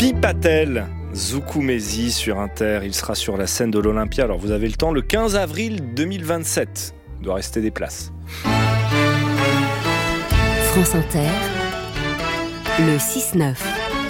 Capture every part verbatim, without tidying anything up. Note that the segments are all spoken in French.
Patel, Zoukoumézi sur Inter, il sera sur la scène de l'Olympia. Alors vous avez le temps, le quinze avril deux mille vingt-sept, il doit rester des places. France Inter, le six neuf.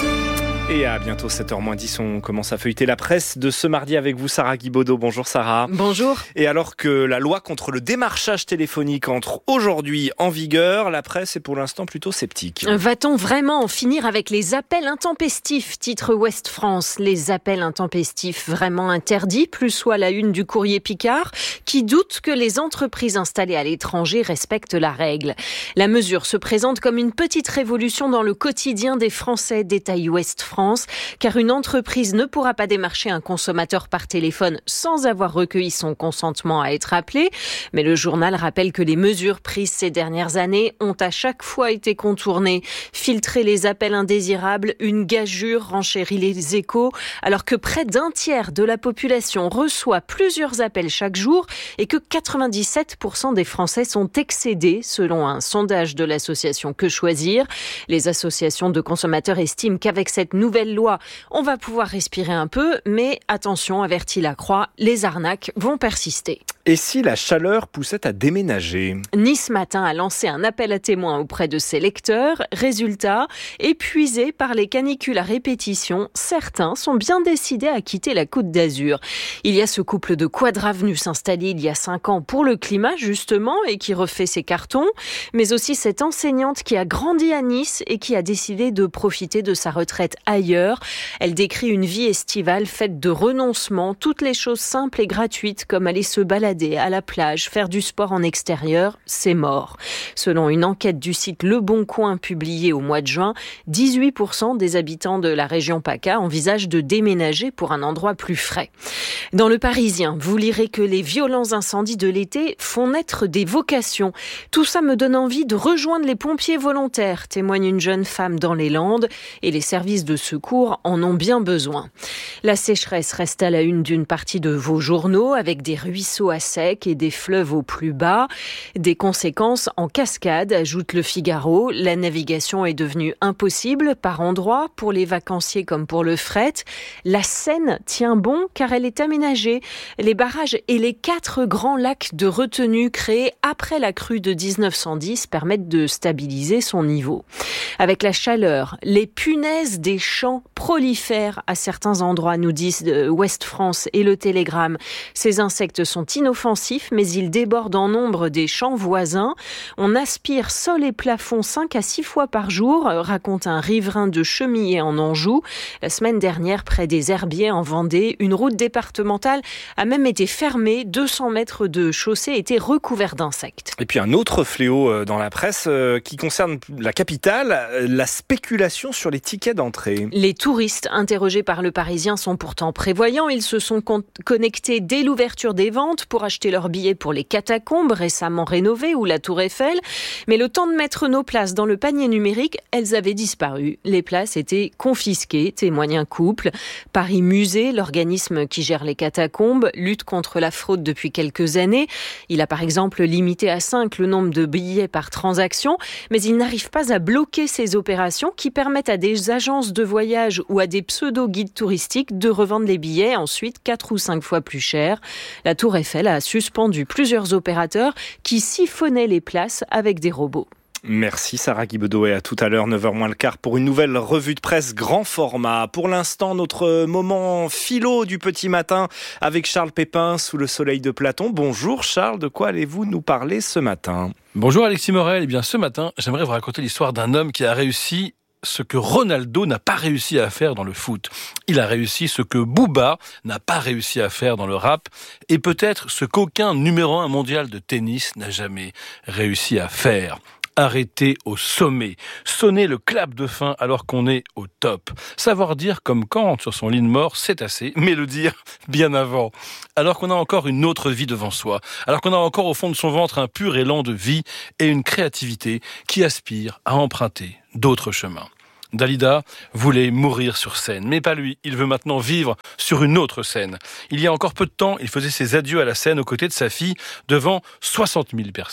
Et à bientôt sept heures moins dix, on commence à feuilleter la presse de ce mardi avec vous, Sarah Guibaudot. Bonjour Sarah. Bonjour. Et alors que la loi contre le démarchage téléphonique entre aujourd'hui en vigueur, la presse est pour l'instant plutôt sceptique. Va-t-on vraiment en finir avec les appels intempestifs, titre Ouest France. Les appels intempestifs vraiment interdits, plus soit la une du Courrier Picard, qui doute que les entreprises installées à l'étranger respectent la règle. La mesure se présente comme une petite révolution dans le quotidien des Français, détaille Ouest France. France, car une entreprise ne pourra pas démarcher un consommateur par téléphone sans avoir recueilli son consentement à être appelé. Mais le journal rappelle que les mesures prises ces dernières années ont à chaque fois été contournées. Filtrer les appels indésirables, une gageure, renchérit les Échos, alors que près d'un tiers de la population reçoit plusieurs appels chaque jour et que quatre-vingt-dix-sept pour cent des Français sont excédés, selon un sondage de l'association Que Choisir. Les associations de consommateurs estiment qu'avec cette nouvelle loi, on va pouvoir respirer un peu, mais attention, avertit la Croix, les arnaques vont persister. Et si la chaleur poussait à déménager ? Nice Matin a lancé un appel à témoins auprès de ses lecteurs. Résultat, épuisés par les canicules à répétition, certains sont bien décidés à quitter la Côte d'Azur. Il y a ce couple de Quadra venu s'installer il y a cinq ans pour le climat, justement, et qui refait ses cartons, mais aussi cette enseignante qui a grandi à Nice et qui a décidé de profiter de sa retraite ailleurs. Elle décrit une vie estivale faite de renoncements, toutes les choses simples et gratuites comme aller se balader à la plage, faire du sport en extérieur, c'est mort. Selon une enquête du site Le Bon Coin publiée au mois de juin, dix-huit pour cent des habitants de la région PACA envisagent de déménager pour un endroit plus frais. Dans Le Parisien, vous lirez que les violents incendies de l'été font naître des vocations. Tout ça me donne envie de rejoindre les pompiers volontaires, témoigne une jeune femme dans les Landes, et les services de secours en ont bien besoin. La sécheresse reste à la une d'une partie de vos journaux, avec des ruisseaux à sec et des fleuves au plus bas. Des conséquences en cascade, ajoute Le Figaro. La navigation est devenue impossible par endroits pour les vacanciers comme pour le fret. La Seine tient bon car elle est aménagée. Les barrages et les quatre grands lacs de retenue créés après la crue de dix-neuf cent dix permettent de stabiliser son niveau. Avec la chaleur, les punaises des champs prolifèrent à certains endroits, nous disent Ouest France et Le Télégramme. Ces insectes sont inoffensifs, mais ils débordent en nombre des champs voisins. On aspire sol et plafond cinq à six fois par jour, raconte un riverain de Chemillé en Anjou. La semaine dernière, près des Herbiers en Vendée, une route départementale a même été fermée. deux cents mètres de chaussée étaient recouverts d'insectes. Et puis un autre fléau dans la presse qui concerne la capitale, la spéculation sur les tickets d'entrée. Les touristes interrogés par Le Parisien sont pourtant prévoyants. Ils se sont con- connectés dès l'ouverture des ventes pour acheter leurs billets pour les catacombes récemment rénovées ou la Tour Eiffel. Mais le temps de mettre nos places dans le panier numérique, elles avaient disparu. Les places étaient confisquées, témoigne un couple. Paris Musée, l'organisme qui gère les catacombes, lutte contre la fraude depuis quelques années. Il a par exemple limité à cinq le nombre de billets par transaction, mais il n'arrive pas à bloquer ces opérations qui permettent à des agences de voyage ou à des pseudo-guides touristiques de revendre les billets ensuite quatre ou cinq fois plus cher. La Tour Eiffel a suspendu plusieurs opérateurs qui siphonnaient les places avec des robots. Merci Sarah Guibaudot et à tout à l'heure, neuf heures moins le quart, pour une nouvelle revue de presse grand format. Pour l'instant, notre moment philo du petit matin avec Charles Pépin sous le soleil de Platon. Bonjour Charles, de quoi allez-vous nous parler ce matin ? Bonjour Alexis Morel, eh bien ce matin, j'aimerais vous raconter l'histoire d'un homme qui a réussi ce que Ronaldo n'a pas réussi à faire dans le foot. Il a réussi ce que Booba n'a pas réussi à faire dans le rap, et peut-être ce qu'aucun numéro un mondial de tennis n'a jamais réussi à faire. Arrêter au sommet, sonner le clap de fin alors qu'on est au top. Savoir dire comme Kant sur son lit de mort, c'est assez, mais le dire bien avant. Alors qu'on a encore une autre vie devant soi, alors qu'on a encore au fond de son ventre un pur élan de vie et une créativité qui aspire à emprunter d'autres chemins. Dalida voulait mourir sur scène, mais pas lui. Il veut maintenant vivre sur une autre scène. Il y a encore peu de temps, il faisait ses adieux à la scène aux côtés de sa fille devant soixante mille personnes.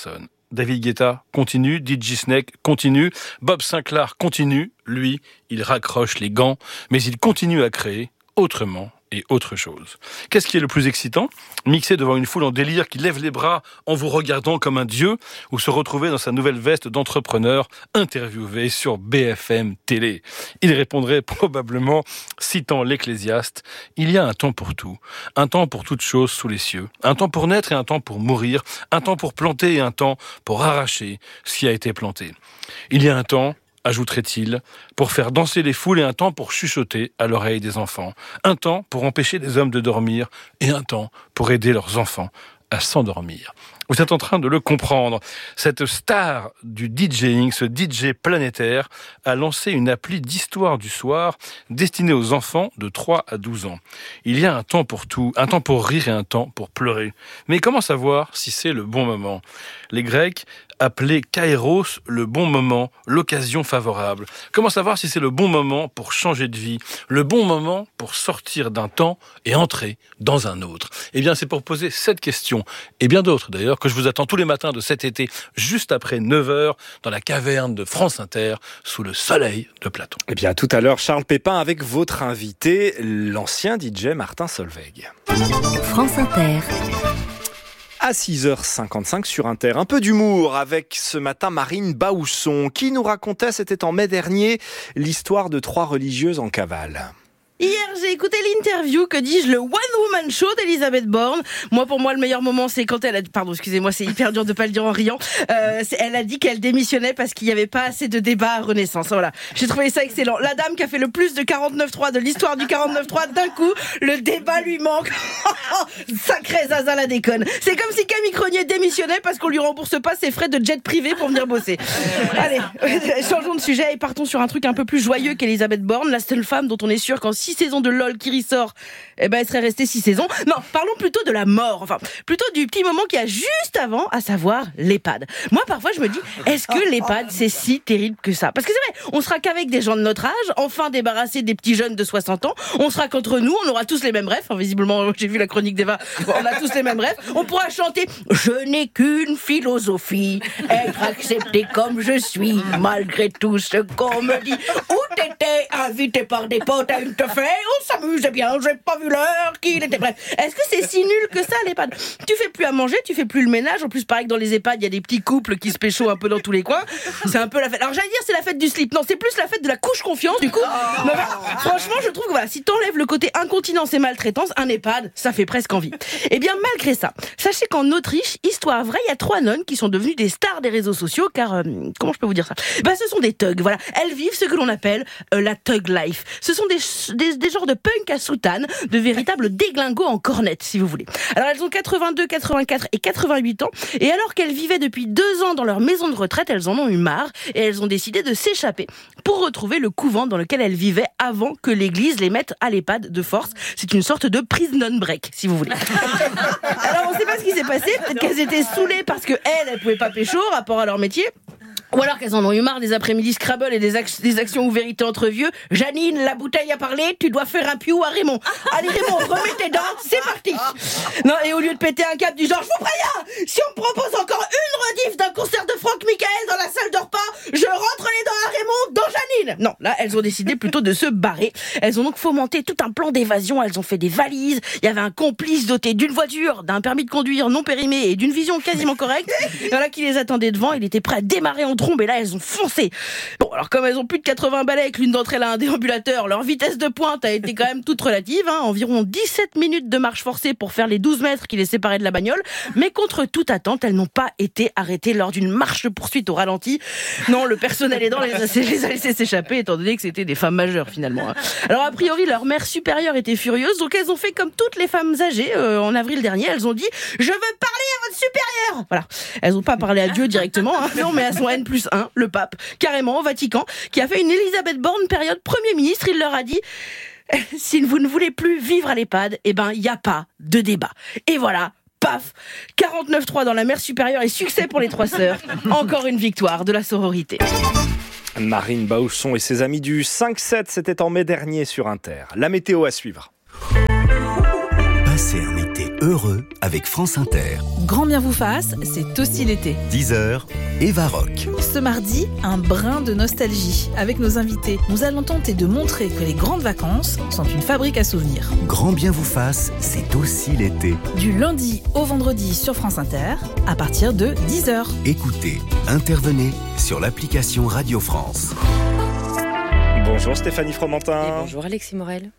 David Guetta continue, D J Snake continue, Bob Sinclair continue. Lui, il raccroche les gants, mais il continue à créer autrement et autre chose. Qu'est-ce qui est le plus excitant ? Mixer devant une foule en délire qui lève les bras en vous regardant comme un dieu, ou se retrouver dans sa nouvelle veste d'entrepreneur interviewé sur B F M Télé. Il répondrait probablement, citant l'Ecclésiaste, « Il y a un temps pour tout, un temps pour toute chose sous les cieux, un temps pour naître et un temps pour mourir, un temps pour planter et un temps pour arracher ce qui a été planté. Il y a un temps, ajouterait-il, pour faire danser les foules et un temps pour chuchoter à l'oreille des enfants. Un temps pour empêcher les hommes de dormir et un temps pour aider leurs enfants à s'endormir. » Vous êtes en train de le comprendre. Cette star du DJing, ce D J planétaire, a lancé une appli d'histoire du soir destinée aux enfants de trois à douze ans. Il y a un temps pour tout, un temps pour rire et un temps pour pleurer. Mais comment savoir si c'est le bon moment ? Les Grecs appelaient kairos le bon moment, l'occasion favorable. Comment savoir si c'est le bon moment pour changer de vie, le bon moment pour sortir d'un temps et entrer dans un autre ? Eh bien, c'est pour poser cette question, et bien d'autres d'ailleurs, que je vous attends tous les matins de cet été, juste après neuf heures, dans la caverne de France Inter, sous le soleil de Platon. Eh bien, tout à l'heure, Charles Pépin avec votre invité, l'ancien D J Martin Solveig. France Inter. À six heures cinquante-cinq sur Inter, un peu d'humour avec ce matin Marine Baousson qui nous racontait, c'était en mai dernier, l'histoire de trois religieuses en cavale. Hier, j'ai écouté l'interview, que dis-je, le one-woman show d'Elisabeth Borne. Moi, pour moi, le meilleur moment, c'est quand elle a... Pardon, excusez-moi, c'est hyper dur de pas le dire en riant. Euh, elle a dit qu'elle démissionnait parce qu'il n'y avait pas assez de débat à Renaissance. Voilà. J'ai trouvé ça excellent. La dame qui a fait le plus de quarante-neuf trois de l'histoire du quarante-neuf trois, d'un coup, le débat lui manque. Sacré Zaza la déconne. C'est comme si Camille Cronier démissionnait parce qu'on lui rembourse pas ses frais de jet privé pour venir bosser. Allez, changeons de sujet et partons sur un truc un peu plus joyeux qu'Elisabeth Borne, la seule femme dont on est sûr qu'en six saisons de LOL qui ressort, eh ben, elle serait restée six saisons. Non, parlons plutôt de la mort. Enfin, plutôt du petit moment qu'il y a juste avant, à savoir l'EHPAD. Moi, parfois, je me dis, est-ce que l'EHPAD, c'est si terrible que ça ? Parce que c'est vrai, on sera qu'avec des gens de notre âge, enfin débarrassés des petits jeunes de soixante ans. On sera qu'entre nous, on aura tous les mêmes rêves. Enfin, visiblement, j'ai vu la chronique d'Eva, on a tous les mêmes rêves. On pourra chanter « Je n'ai qu'une philosophie, être accepté comme je suis, malgré tout ce qu'on me dit. » Où t'étais invité par des potes à une teufée, on s'amusait bien, j'ai pas vu l'heure qu'il était bref. Est-ce que c'est si nul que ça, l'EHPAD ? Tu fais plus à manger, tu fais plus le ménage. En plus, pareil que dans les EHPAD, il y a des petits couples qui se pécho un peu dans tous les coins. C'est un peu la fête. Alors j'allais dire c'est la fête du slip. Non, c'est plus la fête de la couche confiance, du coup. Oh. Mais, bah, franchement, je trouve que voilà, si t'enlèves le côté incontinence et maltraitance, un EHPAD, ça fait presque envie. Et bien, malgré ça, sachez qu'en Autriche, histoire vraie, il y a trois nonnes qui sont devenues des stars des réseaux sociaux, car, euh, comment je peux vous dire ça ? Bah, ce sont des thugs, voilà. Elles vivent ce que l'on appelle euh, la thug life. Ce sont des, des, des genres de punk à soutane, de véritables déglingos en cornette, si vous voulez. Alors, elles ont quatre-vingt-deux, quatre-vingt-quatre et quatre-vingt-huit ans, et alors qu'elles vivaient depuis deux ans dans leur maison de retraite, elles en ont eu marre, et elles ont décidé de s'échapper pour retrouver le couvent dans lequel elles vivaient avant que l'église les mette à l'EHPAD de force. C'est une sorte de prison break, si vous voulez. Alors, on ne sait pas ce qui s'est passé, peut-être qu'elles étaient saoulées parce que elles, elles pouvaient pas pécho, rapport à leur métier. Ou alors qu'elles en ont eu marre des après-midi Scrabble et des, ac- des actions ou vérités entre vieux. Janine, la bouteille a parlé, tu dois faire un piou à Raymond. Allez Raymond, remets tes dents, c'est parti. Non, et au lieu de péter un câble du genre, je vous préviens, si on me propose encore une rediff d'un concert de Franck Michael dans la salle de repas, je rentre les dents à Raymond dans Janine. Non, là, elles ont décidé plutôt de se barrer. Elles ont donc fomenté tout un plan d'évasion, elles ont fait des valises, il y avait un complice doté d'une voiture, d'un permis de conduire non périmé et d'une vision quasiment correcte. Voilà qui les attendait devant, il était prêt à démarrer en trombe et là elles ont foncé. Bon, alors comme elles ont plus de quatre-vingts balais et que l'une d'entre elles a un déambulateur, leur vitesse de pointe a été quand même toute relative, hein, environ dix-sept minutes de marche forcée pour faire les douze mètres qui les séparaient de la bagnole, mais contre toute attente, elles n'ont pas été arrêtées lors d'une marche poursuite au ralenti. Non, le personnel aidant les a, les a laissés s'échapper étant donné que c'était des femmes majeures finalement. Hein. Alors a priori leur mère supérieure était furieuse, donc elles ont fait comme toutes les femmes âgées euh, en avril dernier, elles ont dit « Je veux parler à votre supérieur !» Voilà, elles n'ont pas parlé à Dieu directement, hein, non, mais à son N plus un, le pape, carrément au Vatican, qui a fait une Elisabeth Borne période Premier ministre. Il leur a dit « Si vous ne voulez plus vivre à l'EHPAD, eh ben il n'y a pas de débat. » Et voilà, paf, quarante-neuf trois dans la mère supérieure et succès pour les trois sœurs. Encore une victoire de la sororité. Marine Baousson et ses amis du cinq sept, c'était en mai dernier sur Inter. La météo à suivre. Passez un été heureux avec France Inter. Grand bien vous fasse, c'est aussi l'été. dix heures, Eva Rock. Ce mardi, un brin de nostalgie. Avec nos invités, nous allons tenter de montrer que les grandes vacances sont une fabrique à souvenirs. Grand bien vous fasse, c'est aussi l'été. Du lundi au vendredi sur France Inter, à partir de dix heures. Écoutez, intervenez sur l'application Radio France. Bonjour Stéphanie Fromentin. Et bonjour Alexis Morel.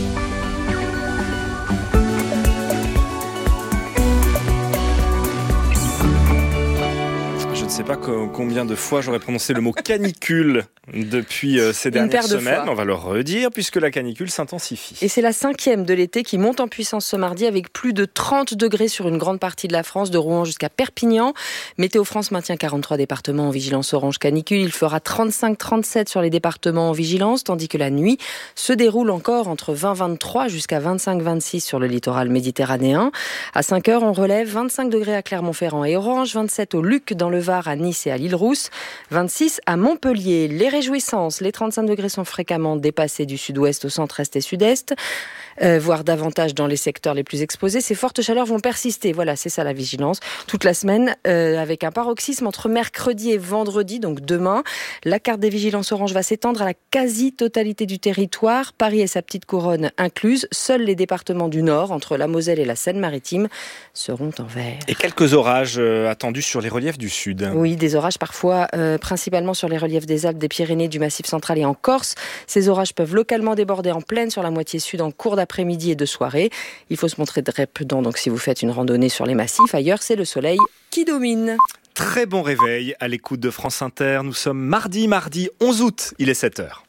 Je ne sais pas combien de fois j'aurais prononcé le mot canicule depuis ces dernières semaines. On va le redire puisque la canicule s'intensifie. Et c'est la cinquième de l'été qui monte en puissance ce mardi avec plus de trente degrés sur une grande partie de la France, de Rouen jusqu'à Perpignan. Météo France maintient quarante-trois départements en vigilance orange canicule. Il fera trente-cinq trente-sept sur les départements en vigilance, tandis que la nuit se déroule encore entre vingt vingt-trois jusqu'à vingt-cinq vingt-six sur le littoral méditerranéen. À cinq heures, on relève vingt-cinq degrés à Clermont-Ferrand et Orange, vingt-sept au Luc dans le Var, à Nice et à l'Île-Rousse, vingt-six à Montpellier. Les réjouissances, les trente-cinq degrés sont fréquemment dépassés du sud-ouest au centre-est et sud-est, euh, voire davantage dans les secteurs les plus exposés. Ces fortes chaleurs vont persister, voilà, c'est ça la vigilance, toute la semaine, euh, avec un paroxysme entre mercredi et vendredi, donc demain. La carte des vigilances orange va s'étendre à la quasi-totalité du territoire, Paris et sa petite couronne incluses. Seuls les départements du Nord, entre la Moselle et la Seine-Maritime, seront en vert. Et quelques orages euh, attendus sur les reliefs du Sud. Oui, des orages parfois, euh, principalement sur les reliefs des Alpes, des Pyrénées, du Massif central et en Corse. Ces orages peuvent localement déborder en plaine sur la moitié sud en cours d'après-midi et de soirée. Il faut se montrer très prudent, donc si vous faites une randonnée sur les massifs. Ailleurs, c'est le soleil qui domine. Très bon réveil à l'écoute de France Inter. Nous sommes mardi, mardi onze août, il est sept heures.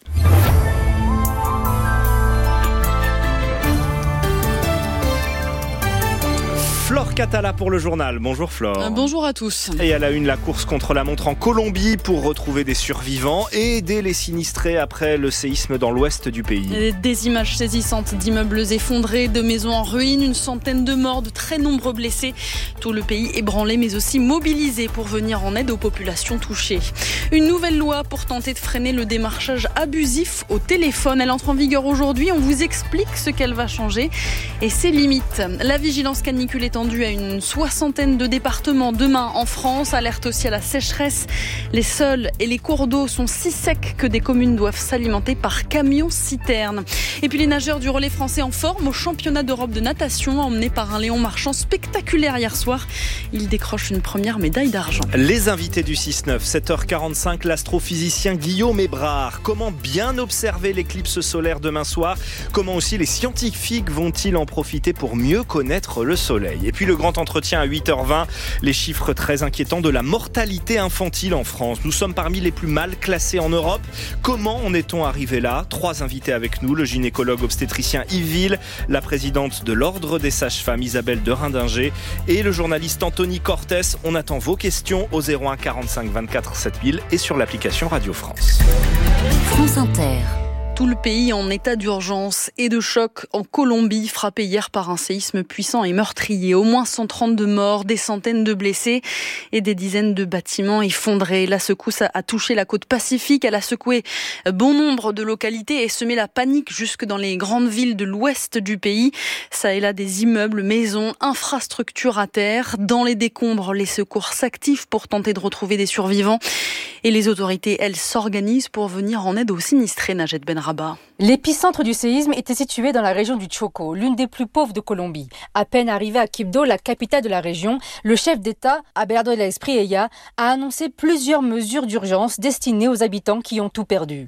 Flore Catala pour le journal. Bonjour Flore. Euh, bonjour à tous. Et à la une, la course contre la montre en Colombie pour retrouver des survivants et aider les sinistrés après le séisme dans l'ouest du pays. Des images saisissantes d'immeubles effondrés, de maisons en ruine, une centaine de morts, de très nombreux blessés. Tout le pays ébranlé mais aussi mobilisé pour venir en aide aux populations touchées. Une nouvelle loi pour tenter de freiner le démarchage abusif au téléphone. Elle entre en vigueur aujourd'hui. On vous explique ce qu'elle va changer et ses limites. La vigilance canicule est étendue à une soixantaine de départements demain en France. Alerte aussi à la sécheresse. Les sols et les cours d'eau sont si secs que des communes doivent s'alimenter par camions-citernes. Et puis les nageurs du relais français en forme au championnat d'Europe de natation, emmenés par un Léon Marchand spectaculaire hier soir. Il décroche une première médaille d'argent. Les invités du six neuf, sept heures quarante-cinq, l'astrophysicien Guillaume Hébrard. Comment bien observer l'éclipse solaire demain soir? Comment aussi les scientifiques vont-ils en profiter pour mieux connaître le soleil? Et puis le grand entretien à huit heures vingt, les chiffres très inquiétants de la mortalité infantile en France. Nous sommes parmi les plus mal classés en Europe. Comment en est-on arrivé là? Trois invités avec nous, le gynécologue obstétricien Yves Ville, la présidente de l'Ordre des sages-femmes Isabelle de Rindinger et le journaliste Anthony Cortès. On attend vos questions au zéro un quarante-cinq vingt-quatre sept mille et sur l'application Radio France. France Inter. Tout le pays en état d'urgence et de choc en Colombie, frappé hier par un séisme puissant et meurtrier. Au moins cent trente-deux morts, des centaines de blessés et des dizaines de bâtiments effondrés. La secousse a touché la côte Pacifique, elle a secoué bon nombre de localités et semé la panique jusque dans les grandes villes de l'ouest du pays. Ça et là, des immeubles, maisons, infrastructures à terre. Dans les décombres, les secours s'activent pour tenter de retrouver des survivants. Et les autorités, elles, s'organisent pour venir en aide aux sinistrés. Najed Benrabah. L'épicentre du séisme était situé dans la région du Chocó, l'une des plus pauvres de Colombie. À peine arrivé à Quibdó, la capitale de la région, le chef d'État, Abelardo de la Espriella, a annoncé plusieurs mesures d'urgence destinées aux habitants qui ont tout perdu.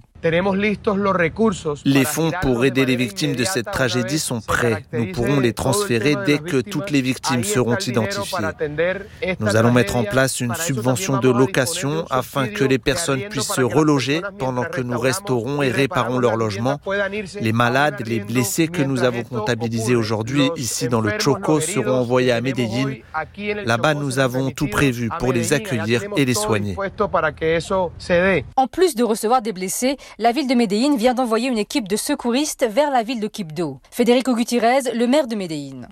Les fonds pour aider les victimes de cette tragédie sont prêts. Nous pourrons les transférer dès que toutes les victimes seront identifiées. Nous allons mettre en place une subvention de location afin que les personnes puissent se reloger pendant que nous restaurons et réparons leur logement. Les malades, les blessés que nous avons comptabilisés aujourd'hui ici dans le Chocó seront envoyés à Medellín. Là-bas, nous avons tout prévu pour les accueillir et les soigner. En plus de recevoir des blessés, la ville de Medellín vient d'envoyer une équipe de secouristes vers la ville de Quibdó. Federico Gutiérrez, le maire de Medellín.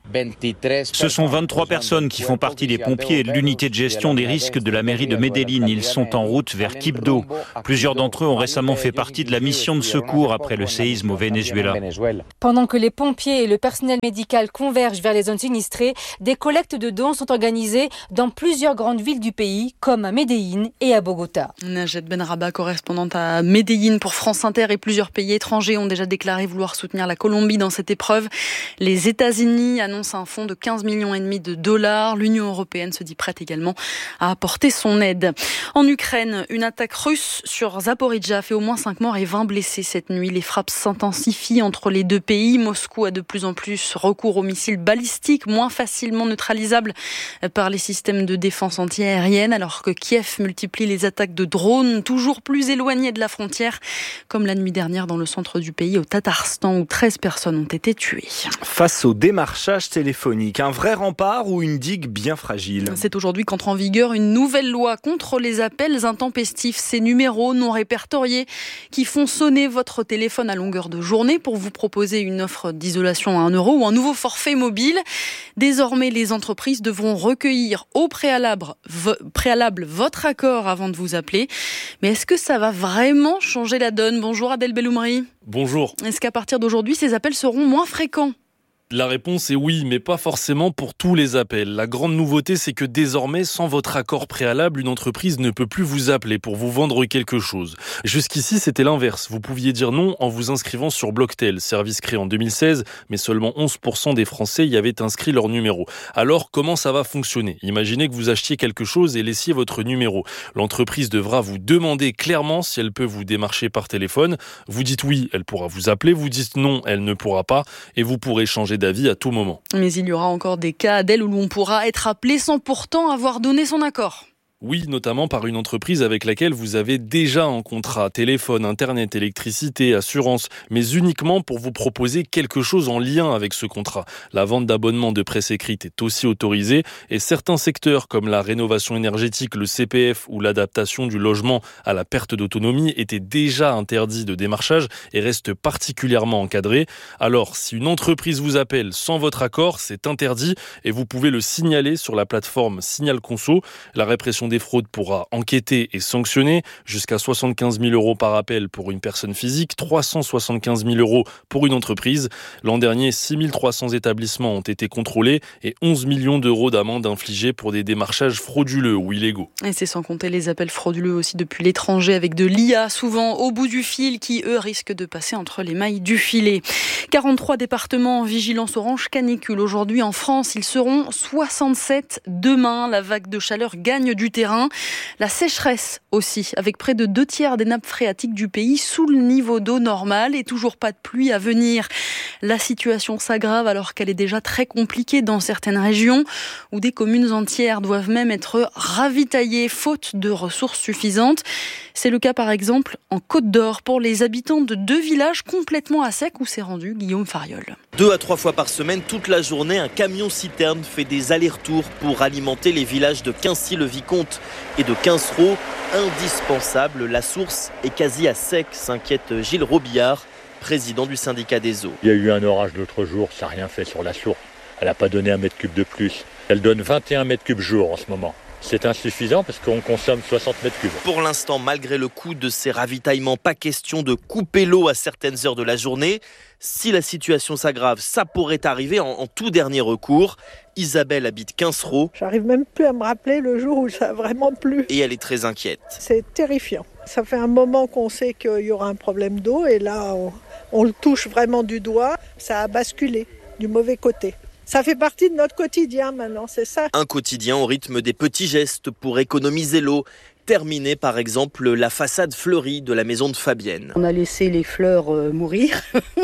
Ce sont vingt-trois personnes qui font partie des pompiers et de l'unité de gestion des risques de la mairie de Medellín. Ils sont en route vers Quibdó. Plusieurs d'entre eux ont récemment fait partie de la mission de secours après le séisme au Venezuela. Pendant que les pompiers et le personnel médical convergent vers les zones sinistrées, des collectes de dons sont organisées dans plusieurs grandes villes du pays, comme à Medellín et à Bogota. Najat Benrabah, correspondante à Medellín pour France Inter, et plusieurs pays étrangers ont déjà déclaré vouloir soutenir la Colombie dans cette épreuve. Les États-Unis annoncent un fonds de quinze millions et demi de dollars. L'Union européenne se dit prête également à apporter son aide. En Ukraine, une attaque russe sur Zaporijjia fait au moins cinq morts et vingt blessés cette nuit. Les frappes s'intensifient entre les deux pays. Moscou a de plus en plus recours aux missiles balistiques, moins facilement neutralisables par les systèmes de défense antiaérienne, alors que Kiev multiplie les attaques de drones toujours plus éloignés de la frontière, comme la nuit dernière dans le centre du pays, au Tatarstan, où treize personnes ont été tuées. Face au démarchage téléphonique, un vrai rempart ou une digue bien fragile? C'est aujourd'hui qu'entre en vigueur une nouvelle loi contre les appels intempestifs, ces numéros non répertoriés qui font sonner votre téléphone à longueur de journée pour vous proposer une offre d'isolation à un euro ou un nouveau forfait mobile. Désormais, les entreprises devront recueillir au préalable, vo- préalable votre accord avant de vous appeler. Mais est-ce que ça va vraiment changer la donne? Bonjour Adel Belloumri. Bonjour. Est-ce qu'à partir d'aujourd'hui, ces appels seront moins fréquents? La réponse est oui, mais pas forcément pour tous les appels. La grande nouveauté, c'est que désormais, sans votre accord préalable, une entreprise ne peut plus vous appeler pour vous vendre quelque chose. Jusqu'ici, c'était l'inverse. Vous pouviez dire non en vous inscrivant sur Blocktel, service créé en deux mille seize, mais seulement onze pour cent des Français y avaient inscrit leur numéro. Alors, comment ça va fonctionner? Imaginez que vous achetiez quelque chose et laissiez votre numéro. L'entreprise devra vous demander clairement si elle peut vous démarcher par téléphone. Vous dites oui, elle pourra vous appeler. Vous dites non, elle ne pourra pas. Et vous pourrez changer d'avis à tout moment. Mais il y aura encore des cas, Adèle, où l'on pourra être appelé sans pourtant avoir donné son accord. Oui, notamment par une entreprise avec laquelle vous avez déjà un contrat, téléphone, internet, électricité, assurance, mais uniquement pour vous proposer quelque chose en lien avec ce contrat. La vente d'abonnements de presse écrite est aussi autorisée et certains secteurs comme la rénovation énergétique, le C P F ou l'adaptation du logement à la perte d'autonomie étaient déjà interdits de démarchage et restent particulièrement encadrés. Alors, si une entreprise vous appelle sans votre accord, c'est interdit et vous pouvez le signaler sur la plateforme Signal Conso. La répression des fraudes pourra enquêter et sanctionner jusqu'à soixante-quinze mille euros par appel pour une personne physique, trois cent soixante-quinze mille euros pour une entreprise. L'an dernier, six mille trois cents établissements ont été contrôlés et onze millions d'euros d'amende infligées pour des démarchages frauduleux ou illégaux. Et c'est sans compter les appels frauduleux aussi depuis l'étranger avec de l'I A, souvent au bout du fil, qui eux risquent de passer entre les mailles du filet. quarante-trois départements en vigilance orange canicule aujourd'hui en France. Ils seront soixante-sept demain. La vague de chaleur gagne du terrain. La sécheresse aussi, avec près de deux tiers des nappes phréatiques du pays sous le niveau d'eau normal et toujours pas de pluie à venir. La situation s'aggrave alors qu'elle est déjà très compliquée dans certaines régions où des communes entières doivent même être ravitaillées faute de ressources suffisantes. C'est le cas par exemple en Côte d'Or pour les habitants de deux villages complètement à sec où s'est rendu Guillaume Fariol. Deux à trois fois par semaine, toute la journée, un camion-citerne fait des allers-retours pour alimenter les villages de Quincy-le-Vicomte et de Quincereau. Indispensable, la source est quasi à sec, s'inquiète Gilles Robillard, président du syndicat des eaux. Il y a eu un orage l'autre jour, ça n'a rien fait sur la source. Elle n'a pas donné un mètre cube de plus. Elle donne vingt et un mètres cubes jour en ce moment. C'est insuffisant parce qu'on consomme soixante mètres cubes. Pour l'instant, malgré le coût de ces ravitaillements, pas question de couper l'eau à certaines heures de la journée. Si la situation s'aggrave, ça pourrait arriver en, en tout dernier recours. Isabelle habite Quincereau. J'arrive même plus à me rappeler le jour où ça a vraiment plu. Et elle est très inquiète. C'est terrifiant. Ça fait un moment qu'on sait qu'il y aura un problème d'eau et là, on, on le touche vraiment du doigt. Ça a basculé du mauvais côté. Ça fait partie de notre quotidien maintenant, c'est ça. Un quotidien au rythme des petits gestes pour économiser l'eau. Terminer par exemple la façade fleurie de la maison de Fabienne. On a laissé les fleurs euh, mourir,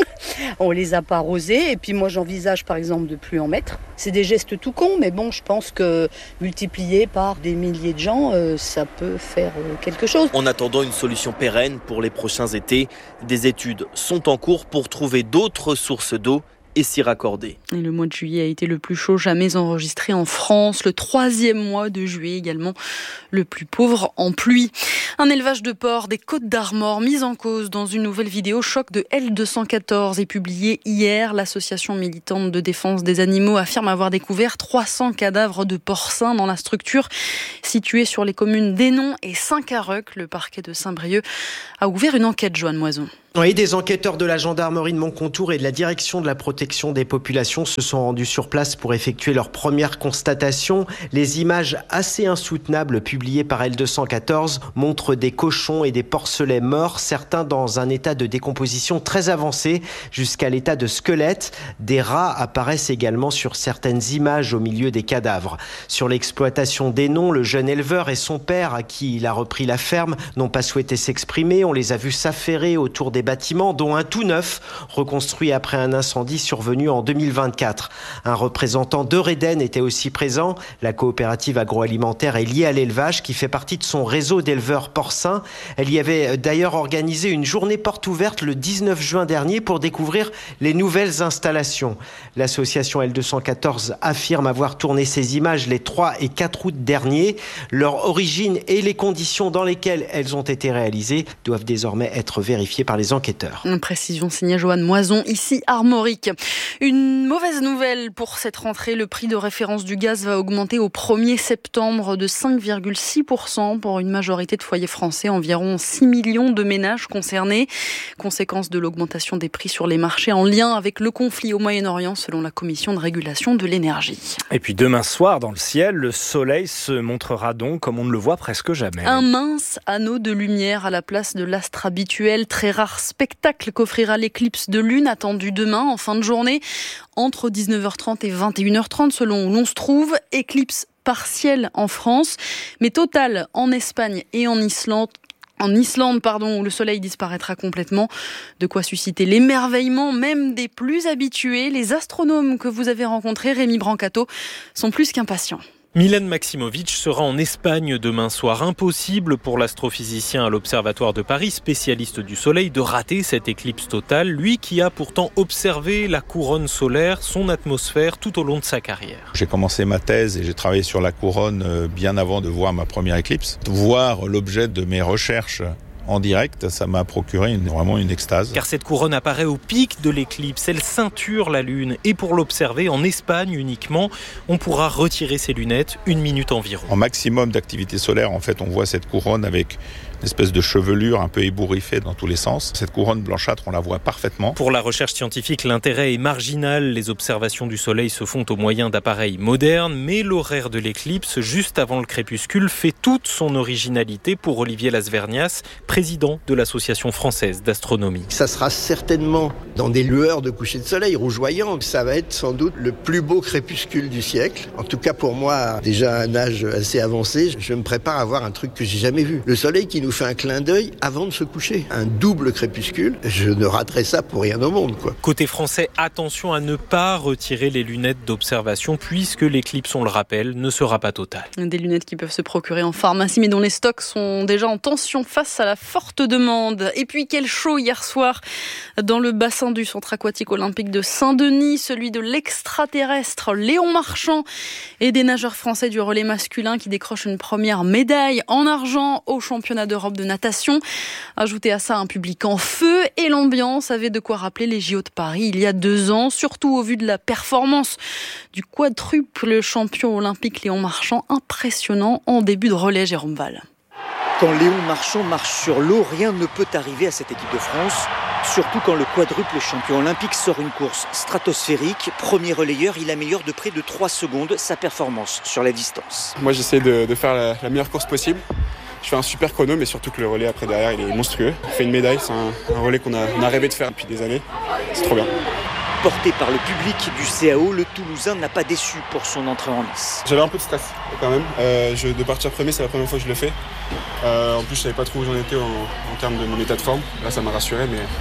on les a pas arrosées et puis moi j'envisage par exemple de plus en mettre. C'est des gestes tout cons mais bon je pense que multiplié par des milliers de gens euh, ça peut faire euh, quelque chose. En attendant une solution pérenne pour les prochains étés, des études sont en cours pour trouver d'autres sources d'eau et s'y raccorder. Et le mois de juillet a été le plus chaud jamais enregistré en France. Le troisième mois de juillet également le plus pauvre en pluie. Un élevage de porcs des Côtes d'Armor mis en cause dans une nouvelle vidéo choc de L deux cent quatorze est publiée hier. L'association militante de défense des animaux affirme avoir découvert trois cents cadavres de porcins dans la structure située sur les communes d'Hénon et Saint-Carreuc. Le parquet de Saint-Brieuc a ouvert une enquête, Joanne Moison. Oui, des enquêteurs de la gendarmerie de Montcontour et de la direction de la protection des populations se sont rendus sur place pour effectuer leur première constatation. Les images assez insoutenables publiées par L deux cent quatorze montrent des cochons et des porcelets morts, certains dans un état de décomposition très avancé jusqu'à l'état de squelette. Des rats apparaissent également sur certaines images au milieu des cadavres. Sur l'exploitation d'Hénon, le jeune éleveur et son père, à qui il a repris la ferme, n'ont pas souhaité s'exprimer. On les a vus s'affairer autour des bâtiments, dont un tout neuf, reconstruit après un incendie survenu en deux mille vingt-quatre. Un représentant d'Eureden était aussi présent. La coopérative agroalimentaire est liée à l'élevage qui fait partie de son réseau d'éleveurs porcins. Elle y avait d'ailleurs organisé une journée porte ouverte le dix-neuf juin dernier pour découvrir les nouvelles installations. L'association L deux cent quatorze affirme avoir tourné ces images les trois et quatre août dernier. Leur origine et les conditions dans lesquelles elles ont été réalisées doivent désormais être vérifiées par les enquêteurs. Une précision signée Joanne Moison, ici Armorique. Une mauvaise nouvelle pour cette rentrée, le prix de référence du gaz va augmenter au premier septembre de cinq virgule six pour cent pour une majorité de foyers français, environ six millions de ménages concernés. Conséquence de l'augmentation des prix sur les marchés en lien avec le conflit au Moyen-Orient, selon la Commission de régulation de l'énergie. Et puis demain soir, dans le ciel, le soleil se montrera donc comme on ne le voit presque jamais. Un mince anneau de lumière à la place de l'astre habituel, très rare spectacle qu'offrira l'éclipse de lune attendue demain en fin de journée entre dix-neuf heures trente et vingt et une heures trente selon où l'on se trouve. Éclipse partielle en France, mais totale en Espagne et en Islande. En Islande, pardon, où le soleil disparaîtra complètement. De quoi susciter l'émerveillement, même des plus habitués. Les astronomes que vous avez rencontrés, Rémi Brancato, sont plus qu'impatients. Milan Maximovic sera en Espagne demain soir. Impossible pour l'astrophysicien à l'Observatoire de Paris, spécialiste du Soleil, de rater cette éclipse totale. Lui qui a pourtant observé la couronne solaire, son atmosphère, tout au long de sa carrière. J'ai commencé ma thèse et j'ai travaillé sur la couronne bien avant de voir ma première éclipse. Voir l'objet de mes recherches en direct, ça m'a procuré une, vraiment une extase. Car cette couronne apparaît au pic de l'éclipse, elle ceinture la Lune. Et pour l'observer, en Espagne uniquement, on pourra retirer ses lunettes une minute environ. En maximum d'activité solaire, en fait, on voit cette couronne avec une espèce de chevelure un peu ébouriffée dans tous les sens. Cette couronne blanchâtre, on la voit parfaitement. Pour la recherche scientifique, l'intérêt est marginal. Les observations du Soleil se font au moyen d'appareils modernes, mais l'horaire de l'éclipse, juste avant le crépuscule, fait toute son originalité pour Olivier Lasvernias, président de l'Association française d'astronomie. Ça sera certainement dans des lueurs de coucher de soleil rougeoyants. Ça va être sans doute le plus beau crépuscule du siècle. En tout cas pour moi, déjà à un âge assez avancé, je me prépare à voir un truc que j'ai jamais vu. Le soleil qui nous fait un clin d'œil avant de se coucher. Un double crépuscule, je ne raterai ça pour rien au monde, quoi. Côté français, attention à ne pas retirer les lunettes d'observation puisque l'éclipse, on le rappelle, ne sera pas totale. Des lunettes qui peuvent se procurer en pharmacie mais dont les stocks sont déjà en tension face à la forte demande. Et puis quel show hier soir dans le bassin du centre aquatique olympique de Saint-Denis, celui de l'extraterrestre Léon Marchand et des nageurs français du relais masculin qui décrochent une première médaille en argent au championnat d'Europe de natation. Ajoutez à ça un public en feu et l'ambiance avait de quoi rappeler les J O de Paris il y a deux ans, surtout au vu de la performance du quadruple champion olympique Léon Marchand, impressionnant en début de relais. Jérôme Val. Quand Léon Marchand marche sur l'eau, rien ne peut arriver à cette équipe de France. Surtout quand le quadruple champion olympique sort une course stratosphérique. Premier relayeur, il améliore de près de trois secondes sa performance sur la distance. Moi j'essaie de, de faire la, la meilleure course possible. Je fais un super chrono, mais surtout que le relais après derrière, il est monstrueux. On fait une médaille, c'est un, un relais qu'on a, on a rêvé de faire depuis des années. C'est trop bien. Porté par le public du C A O, le Toulousain n'a pas déçu pour son entrée en lice. J'avais un peu de stress quand même. Euh, je, de partir premier, c'est la première fois que je le fais. Euh, en plus, je savais pas trop où j'en étais en, en termes de mon état de forme. Là, ça m'a rassuré, mais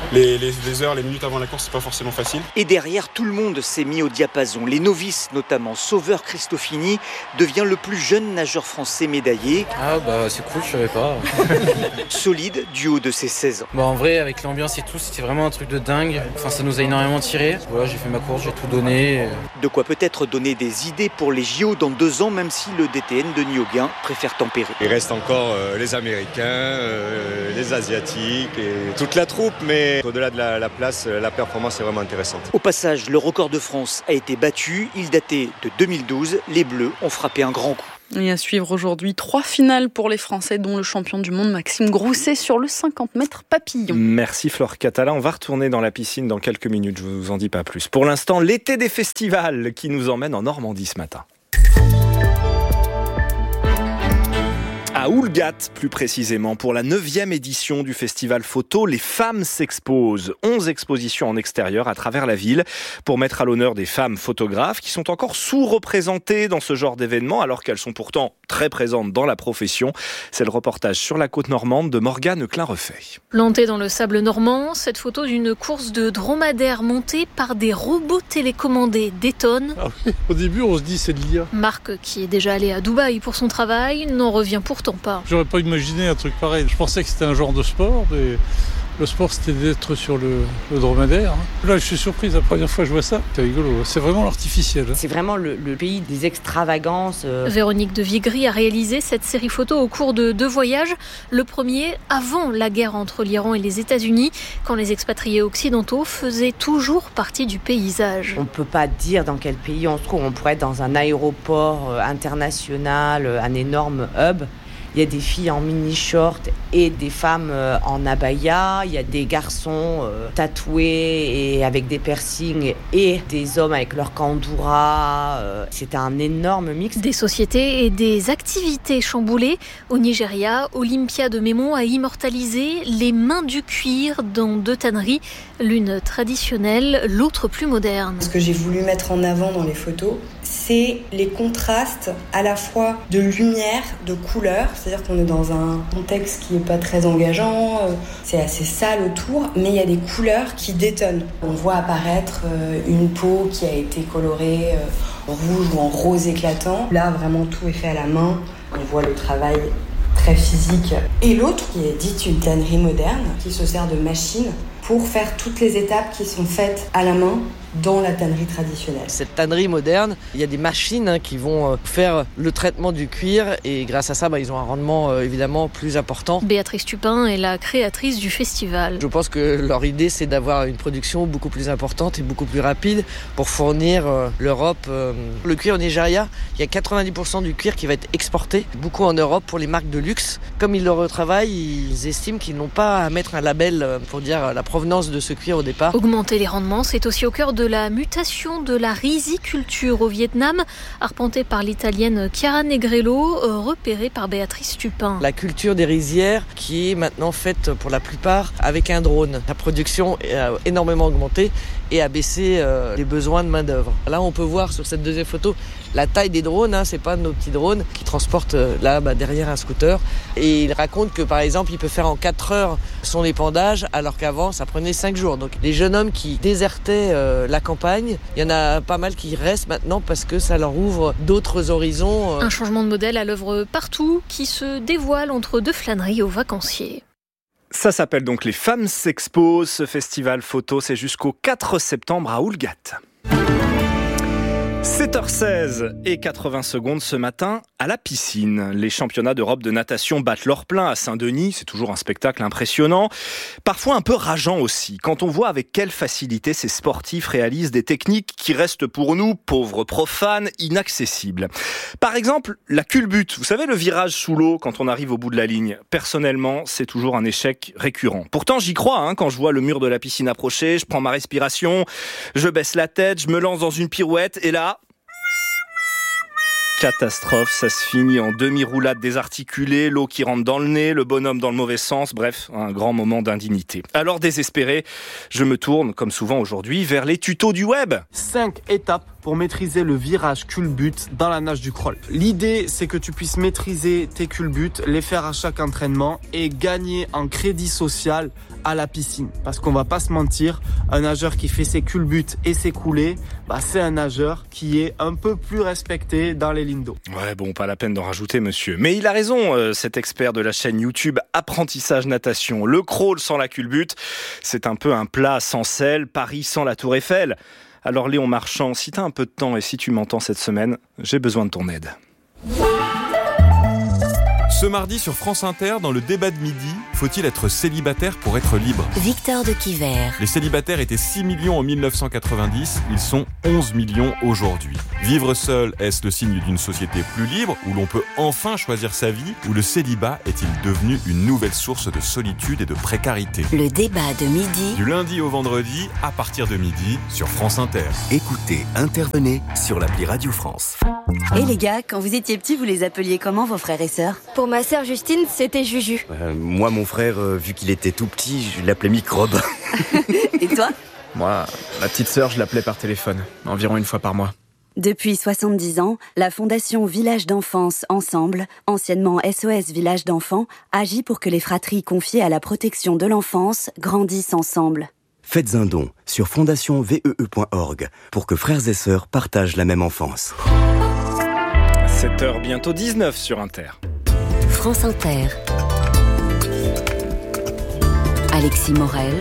Les, les, les heures, les minutes avant la course, c'est pas forcément facile. Et derrière, tout le monde s'est mis au diapason. Les novices, notamment Sauveur Cristofini, devient le plus jeune nageur français médaillé. Ah bah c'est cool, je savais pas. Solide du haut de ses seize ans. Bon, en vrai, avec l'ambiance et tout, c'était vraiment un truc de dingue. Enfin, ça nous a énormément tiré. Voilà, j'ai fait ma course, j'ai tout donné. De quoi peut-être donner des idées pour les J O dans deux ans, même si le D T N de Nyoguin préfère tempérer. Il reste encore euh, les Américains, euh, les Asiatiques et toute la troupe, mais au-delà de la, la place, la performance est vraiment intéressante. Au passage, le record de France a été battu. Il datait de deux mille douze. Les Bleus ont frappé un grand coup. Et à suivre aujourd'hui, trois finales pour les Français, dont le champion du monde Maxime Grousset sur le cinquante mètres papillon. Merci Flore Catala. On va retourner dans la piscine dans quelques minutes, je ne vous en dis pas plus. Pour l'instant, l'été des festivals qui nous emmène en Normandie ce matin. À Oulgat, plus précisément, pour la neuvième édition du festival photo, les femmes s'exposent. onze expositions en extérieur à travers la ville pour mettre à l'honneur des femmes photographes qui sont encore sous-représentées dans ce genre d'événement alors qu'elles sont pourtant très présentes dans la profession. C'est le reportage sur la côte normande de Morgane Klein-Refait. Plantée dans le sable normand, cette photo d'une course de dromadaires montée par des robots télécommandés détonne. Ah oui, au début, on se dit c'est de l'I A. Marc, qui est déjà allé à Dubaï pour son travail, n'en revient pourtant pas. J'aurais pas imaginé un truc pareil. Je pensais que c'était un genre de sport, mais le sport c'était d'être sur le, le dromadaire. Là je suis surprise, la première fois que je vois ça, c'est rigolo, c'est vraiment l'artificiel. C'est vraiment le, le pays des extravagances. Véronique de Vigry a réalisé cette série photo au cours de deux voyages. Le premier avant la guerre entre l'Iran et les États-Unis, quand les expatriés occidentaux faisaient toujours partie du paysage. On ne peut pas dire dans quel pays on se trouve, on pourrait être dans un aéroport international, un énorme hub. Il y a des filles en mini-short et des femmes en abaya. Il y a des garçons tatoués et avec des piercings et des hommes avec leur kandoura. C'est un énorme mix. Des sociétés et des activités chamboulées. Au Nigeria, Olympia de Mémon a immortalisé les mains du cuir dans deux tanneries, l'une traditionnelle, l'autre plus moderne. Ce que j'ai voulu mettre en avant dans les photos, c'est les contrastes à la fois de lumière, de couleur. C'est-à-dire qu'on est dans un contexte qui n'est pas très engageant, c'est assez sale autour, mais il y a des couleurs qui détonnent. On voit apparaître une peau qui a été colorée en rouge ou en rose éclatant. Là, vraiment, tout est fait à la main. On voit le travail très physique. Et l'autre, qui est dite une tannerie moderne, qui se sert de machines pour faire toutes les étapes qui sont faites à la main dans la tannerie traditionnelle. Cette tannerie moderne, il y a des machines hein, qui vont euh, faire le traitement du cuir et grâce à ça, bah, ils ont un rendement euh, évidemment plus important. Béatrice Tupin est la créatrice du festival. Je pense que leur idée, c'est d'avoir une production beaucoup plus importante et beaucoup plus rapide pour fournir euh, l'Europe. Euh, le cuir au Nigeria, il y a quatre-vingt-dix pour cent du cuir qui va être exporté, beaucoup en Europe pour les marques de luxe. Comme ils le retravaillent, ils estiment qu'ils n'ont pas à mettre un label pour dire la provenance de ce cuir au départ. Augmenter les rendements, c'est aussi au cœur de la mutation de la riziculture au Vietnam, arpentée par l'italienne Chiara Negrello, repérée par Béatrice Tupin. La culture des rizières qui est maintenant faite pour la plupart avec un drone. La production a énormément augmenté et a baissé euh, les besoins de main d'œuvre. Là, on peut voir sur cette deuxième photo la taille des drones, hein, c'est pas nos petits drones qui transportent euh, là bah, derrière un scooter. Et il raconte que par exemple, il peut faire en quatre heures son épandage, alors qu'avant, ça prenait cinq jours. Donc les jeunes hommes qui désertaient euh, la campagne, il y en a pas mal qui restent maintenant parce que ça leur ouvre d'autres horizons. Euh. Un changement de modèle à l'œuvre partout qui se dévoile entre deux flâneries aux vacanciers. Ça s'appelle donc Les Femmes s'exposent. Ce festival photo, c'est jusqu'au quatre septembre à Oulgat. sept heures seize et quatre-vingts secondes ce matin à la piscine. Les championnats d'Europe de natation battent leur plein à Saint-Denis. C'est toujours un spectacle impressionnant. Parfois un peu rageant aussi, quand on voit avec quelle facilité ces sportifs réalisent des techniques qui restent pour nous, pauvres profanes, inaccessibles. Par exemple, la culbute. Vous savez, le virage sous l'eau quand on arrive au bout de la ligne. Personnellement, c'est toujours un échec récurrent. Pourtant, j'y crois hein, quand je vois le mur de la piscine approcher. Je prends ma respiration, je baisse la tête, je me lance dans une pirouette et là... catastrophe, ça se finit en demi-roulade désarticulée, l'eau qui rentre dans le nez, le bonhomme dans le mauvais sens, bref, un grand moment d'indignité. Alors désespéré, je me tourne, comme souvent aujourd'hui, vers les tutos du web. Cinq étapes pour maîtriser le virage culbute dans la nage du crawl. L'idée, c'est que tu puisses maîtriser tes culbutes, les faire à chaque entraînement et gagner en crédit social à la piscine. Parce qu'on va pas se mentir, un nageur qui fait ses culbutes et ses coulées, bah c'est un nageur qui est un peu plus respecté dans les lignes d'eau. Ouais, bon, pas la peine d'en rajouter, monsieur. Mais il a raison, euh, cet expert de la chaîne YouTube Apprentissage Natation. Le crawl sans la culbute, c'est un peu un plat sans sel, Paris sans la Tour Eiffel. Alors Léon Marchand, si t'as un peu de temps et si tu m'entends cette semaine, j'ai besoin de ton aide. Ce mardi sur France Inter, dans le débat de midi, faut-il être célibataire pour être libre ? Victor de Quiver. Les célibataires étaient six millions en mille neuf cent quatre-vingt-dix, ils sont onze millions aujourd'hui. Vivre seul, est-ce le signe d'une société plus libre, où l'on peut enfin choisir sa vie, ou le célibat est-il devenu une nouvelle source de solitude et de précarité ? Le débat de midi. Du lundi au vendredi, à partir de midi, sur France Inter. Écoutez, intervenez sur l'appli Radio France. Et les gars, quand vous étiez petits, vous les appeliez comment vos frères et sœurs ? Pour ma sœur Justine, c'était Juju. Euh, moi, mon frère, euh, vu qu'il était tout petit, je l'appelais Microbe. Et toi ? Moi, ma petite sœur, je l'appelais par téléphone, environ une fois par mois. Depuis soixante-dix ans, la Fondation Village d'Enfance Ensemble, anciennement S O S Village d'Enfants, agit pour que les fratries confiées à la protection de l'enfance grandissent ensemble. Faites un don sur fondation vee point org pour que frères et sœurs partagent la même enfance. sept heures, bientôt dix-neuf sur Inter. France Inter. Alexis Morel.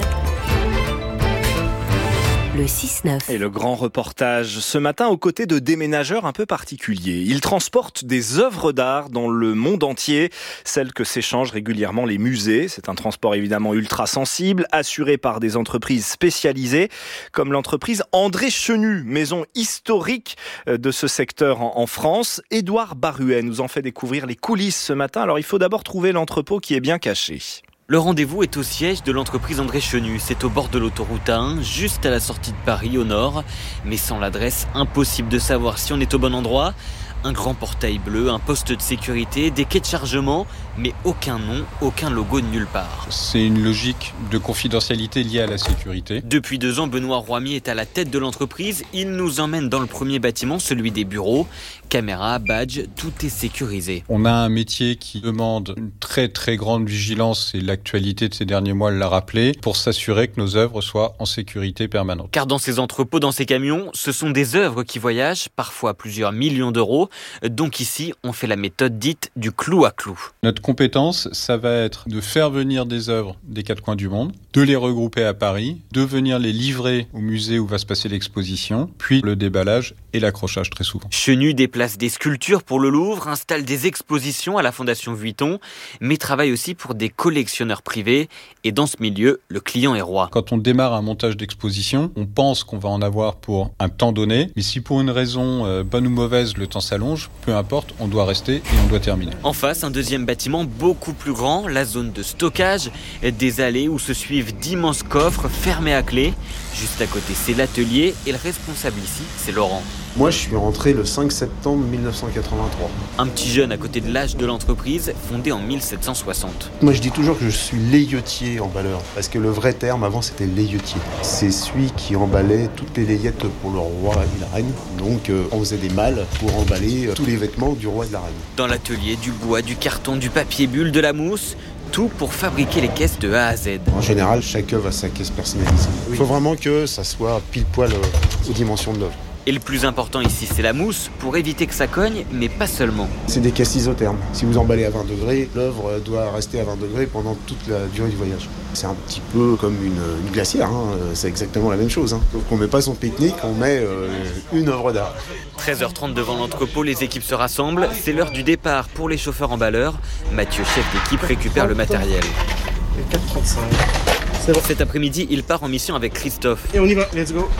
Le six neuf. Et le grand reportage ce matin aux côtés de déménageurs un peu particuliers. Ils transportent des œuvres d'art dans le monde entier, celles que s'échangent régulièrement les musées. C'est un transport évidemment ultra sensible, assuré par des entreprises spécialisées, comme l'entreprise André Chenu, maison historique de ce secteur en France. Édouard Baruet nous en fait découvrir les coulisses ce matin. Alors il faut d'abord trouver l'entrepôt qui est bien caché. Le rendez-vous est au siège de l'entreprise André Chenu. C'est au bord de l'autoroute A un, juste à la sortie de Paris, au nord. Mais sans l'adresse, impossible de savoir si on est au bon endroit. Un grand portail bleu, un poste de sécurité, des quais de chargement, mais aucun nom, aucun logo de nulle part. C'est une logique de confidentialité liée à la sécurité. Depuis deux ans, Benoît Roimier est à la tête de l'entreprise. Il nous emmène dans le premier bâtiment, celui des bureaux. Caméra, badge, tout est sécurisé. On a un métier qui demande une très très grande vigilance, et l'actualité de ces derniers mois l'a rappelé, pour s'assurer que nos œuvres soient en sécurité permanente. Car dans ces entrepôts, dans ces camions, ce sont des œuvres qui voyagent, parfois plusieurs millions d'euros. Donc ici, on fait la méthode dite du clou à clou. Notre compétence, ça va être de faire venir des œuvres des quatre coins du monde, de les regrouper à Paris, de venir les livrer au musée où va se passer l'exposition, puis le déballage et l'accrochage très souvent. Chenu déplace des sculptures pour le Louvre, installe des expositions à la Fondation Vuitton, mais travaille aussi pour des collectionneurs privés. Et dans ce milieu, le client est roi. Quand on démarre un montage d'exposition, on pense qu'on va en avoir pour un temps donné, mais si pour une raison euh, bonne ou mauvaise, le temps s'allonge, peu importe, on doit rester et on doit terminer. En face, un deuxième bâtiment beaucoup plus grand, la zone de stockage, des allées où se suivent d'immenses coffres fermés à clé. Juste à côté, c'est l'atelier et le responsable ici, c'est Laurent. Moi, je suis rentré le cinq septembre mille neuf cent quatre-vingt-trois. Un petit jeune à côté de l'âge de l'entreprise, fondée en mille sept cent soixante. Moi, je dis toujours que je suis layetier emballeur, parce que le vrai terme avant, c'était layetier. C'est celui qui emballait toutes les layettes pour le roi et la reine. Donc, euh, on faisait des malles pour emballer tous les vêtements du roi et de la reine. Dans l'atelier, du bois, du carton, du papier bulle, de la mousse, tout pour fabriquer les caisses de A à Z. En général, chaque œuvre a sa caisse personnalisée. Il faut vraiment que ça soit pile poil aux dimensions de l'œuvre. Et le plus important ici, c'est la mousse, pour éviter que ça cogne, mais pas seulement. C'est des caisses isothermes. Si vous emballez à vingt degrés, l'œuvre doit rester à vingt degrés pendant toute la durée du voyage. C'est un petit peu comme une, une glacière, hein. C'est exactement la même chose. Hein. Donc on ne met pas son pique-nique, on met euh, une œuvre d'art. treize heures trente devant l'entrepôt, les équipes se rassemblent. C'est l'heure du départ pour les chauffeurs emballeurs. Mathieu, chef d'équipe, récupère le matériel. quatre trente-cinq. C'est bon. Cet après-midi, il part en mission avec Christophe. Et on y va, let's go.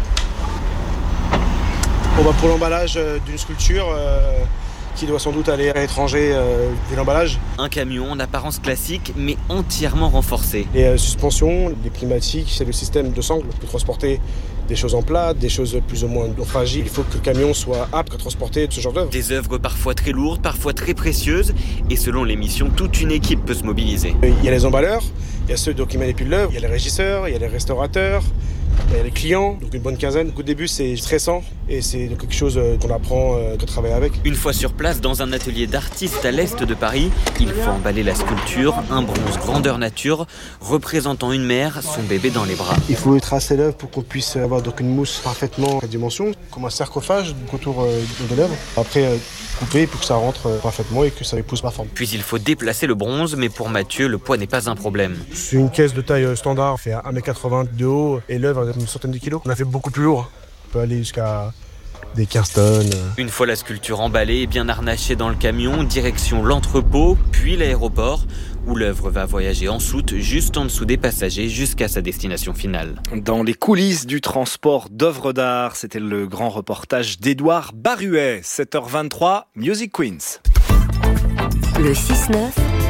On va pour l'emballage d'une sculpture euh, qui doit sans doute aller à l'étranger euh, dès l'emballage. Un camion en apparence classique mais entièrement renforcé. Les euh, suspensions, les pneumatiques, c'est le système de sangle pour transporter des choses en plat, des choses plus ou moins fragiles. Il faut que le camion soit apte à transporter ce genre d'œuvre. Des œuvres parfois très lourdes, parfois très précieuses et selon les missions, toute une équipe peut se mobiliser. Il y a les emballeurs, il y a ceux qui manipulent l'œuvre, il y a les régisseurs, il y a les restaurateurs, Il y a les clients, donc une bonne quinzaine. Au début, c'est stressant et c'est quelque chose qu'on apprend, qu'on travaille avec. Une fois sur place, dans un atelier d'artistes à l'est de Paris, il faut emballer la sculpture, un bronze grandeur nature, représentant une mère, son bébé dans les bras. Il faut tracer l'œuvre pour qu'on puisse avoir donc une mousse parfaitement à dimension, comme un sarcophage autour de l'œuvre. Après, couper pour que ça rentre parfaitement et que ça épouse ma forme. Puis il faut déplacer le bronze, mais pour Mathieu, le poids n'est pas un problème. C'est une caisse de taille standard, fait un mètre quatre-vingts de haut et l'œuvre a une centaine de kilos. On a fait beaucoup plus lourd, on peut aller jusqu'à des quinze tonnes. Une fois la sculpture emballée et bien harnachée dans le camion, direction l'entrepôt, puis l'aéroport, où l'œuvre va voyager en soute juste en dessous des passagers jusqu'à sa destination finale. Dans les coulisses du transport d'œuvres d'art, c'était le grand reportage d'Édouard Baruet. sept heures vingt-trois, Music Queens. Le six neuf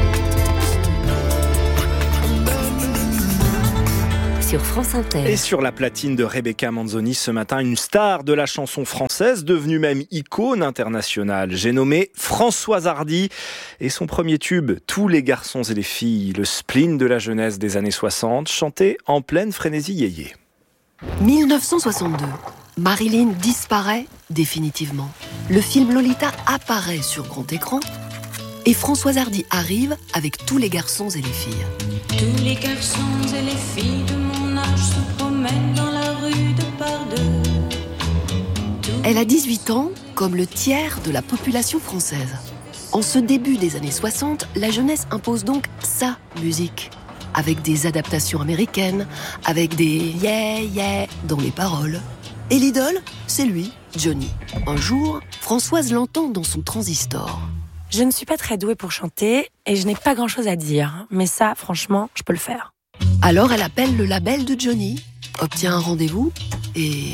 sur France Inter. Et sur la platine de Rebecca Manzoni ce matin, une star de la chanson française, devenue même icône internationale. J'ai nommé Françoise Hardy et son premier tube, Tous les garçons et les filles, le spleen de la jeunesse des années soixante, chanté en pleine frénésie yéyé. dix-neuf cent soixante-deux. Marilyn disparaît définitivement. Le film Lolita apparaît sur grand écran et Françoise Hardy arrive avec Tous les garçons et les filles. Tous les garçons et les filles de mon âge se promènent dans la rue de par deux. Elle a dix-huit ans, comme le tiers de la population française. En ce début des années soixante, la jeunesse impose donc sa musique, avec des adaptations américaines, avec des yeah yeah dans les paroles. Et l'idole, c'est lui, Johnny. Un jour, Françoise l'entend dans son transistor. Je ne suis pas très douée pour chanter et je n'ai pas grand-chose à dire. Mais ça, franchement, je peux le faire. Alors elle appelle le label de Johnny, obtient un rendez-vous et